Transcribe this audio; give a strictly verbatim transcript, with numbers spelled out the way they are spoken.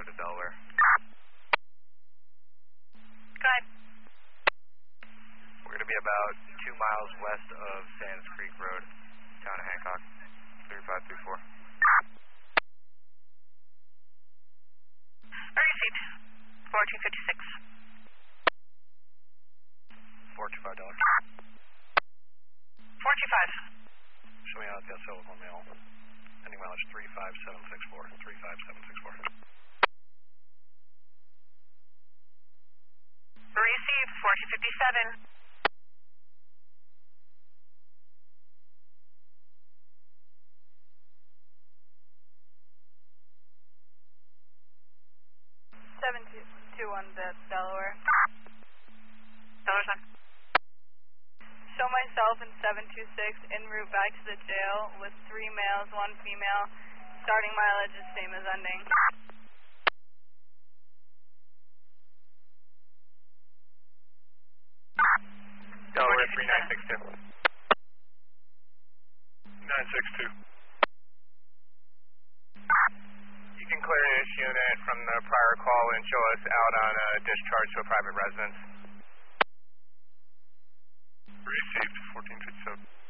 five to Delaware. Go ahead. We're going to be about two miles west of Sands Creek Road, town of Hancock, three five three four. Received. fourteen fifty-six. four two five dollars. four two five. Show me out the telephone mail. Ending mileage three five seven six four. three five seven six four. Received. fourteen fifty-seven. seven two one to Delaware. Delaware son. Show myself in seven two six en route back to the jail with three males, one female. Starting mileage is same as ending. Delaware three nine six two. nine six two. You can clear this unit from the prior call and show us out on a discharge to a private residence. Received, fourteen fifty-seven.